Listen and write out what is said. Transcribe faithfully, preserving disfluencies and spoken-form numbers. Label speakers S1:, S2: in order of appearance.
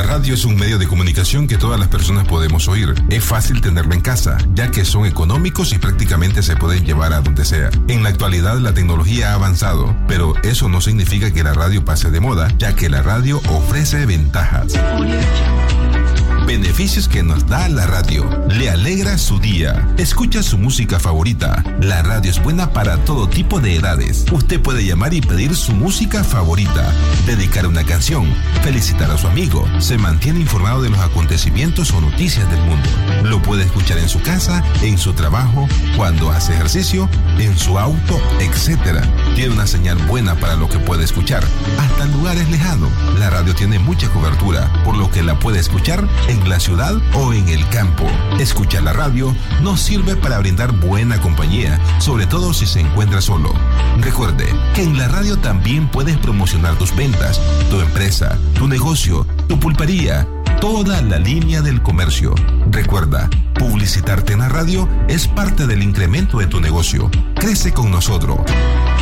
S1: radio es un medio de comunicación que todas las personas podemos oír. Es fácil tenerlo en casa, ya que son económicos y prácticamente se pueden llevar a donde sea. En la actualidad la tecnología ha avanzado, pero eso no significa que la radio pase de moda, ya que la radio ofrece ventajas. Beneficios que nos da la radio. Le alegra su día. Escucha su música favorita. La radio es buena para todo tipo de edades. Usted puede llamar y pedir su música favorita, dedicar una canción, felicitar a su amigo. Se mantiene informado de los acontecimientos o noticias del mundo. Lo puede escuchar en su casa, en su trabajo, cuando hace ejercicio, en su auto, etcétera. Tiene una señal buena para lo que puede escuchar, hasta en lugares lejanos. La radio tiene mucha cobertura, por lo que la puede escuchar en la ciudad o en el campo. Escuchar la radio nos sirve para brindar buena compañía, sobre todo si se encuentra solo. Recuerde que en la radio también puedes promocionar tus ventas, tu empresa, tu negocio, tu pulpería, toda la línea del comercio. Recuerda, publicitarte en la radio es parte del incremento de tu negocio. Crece con nosotros.